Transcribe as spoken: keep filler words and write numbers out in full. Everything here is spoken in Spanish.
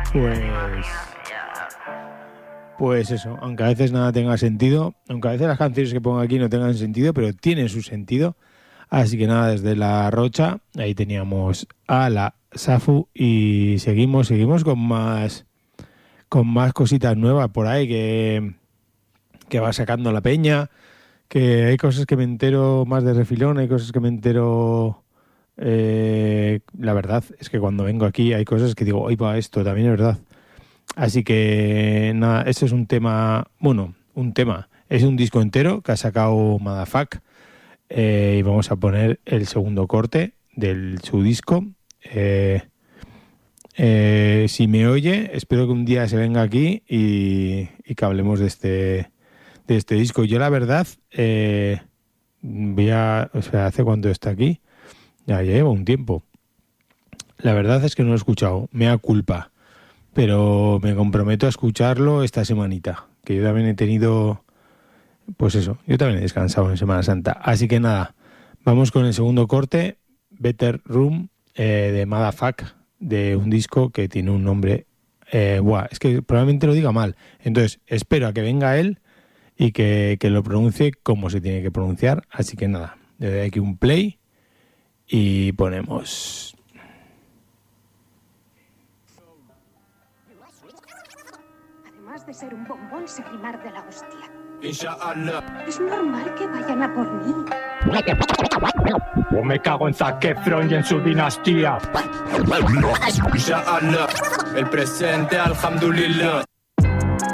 Pues... Pues eso, aunque a veces nada tenga sentido, aunque a veces las canciones que pongo aquí no tengan sentido, pero tienen su sentido. Así que nada, desde La Rocha, ahí teníamos a la Safu y seguimos, seguimos con más con más cositas nuevas por ahí que, que va sacando la peña, que hay cosas que me entero más de refilón, hay cosas que me entero... Eh, la verdad es que cuando vengo aquí hay cosas que digo, oye, va, esto también es verdad. Así que nada, este es un tema, bueno, un tema, es un disco entero que ha sacado Motherfuck, eh, y vamos a poner el segundo corte del su disco. Eh, eh, si me oye, espero que un día se venga aquí y, y que hablemos de este, de este disco. Yo la verdad, eh, voy a, o sea, ¿hace cuánto está aquí? Ya lleva un tiempo. La verdad es que no lo he escuchado, me da culpa. Pero me comprometo a escucharlo esta semanita, que yo también he tenido, pues eso, yo también he descansado en Semana Santa. Así que nada, vamos con el segundo corte, Better Room, eh, de Motherfuck, de un disco que tiene un nombre, eh, buah, es que probablemente lo diga mal. Entonces, espero a que venga él y que, que lo pronuncie como se tiene que pronunciar. Así que nada, le doy aquí un play y ponemos... De ser un bombón, se rimar de la hostia. Inshallah. Es normal que vayan a por mí. Yo me cago en Zac Efron y en su dinastía. Inshallah. El presente, alhamdulillah.